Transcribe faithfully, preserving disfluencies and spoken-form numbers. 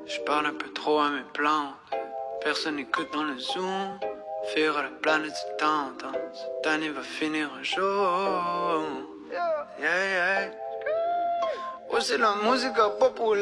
Je parle un peu trop à mes plantes. Personne n'écoute dans le zoom. Faire à la planète se tente. Cette année va finir un jour. Yeah, yeah. Oh, c'est la musique populaire.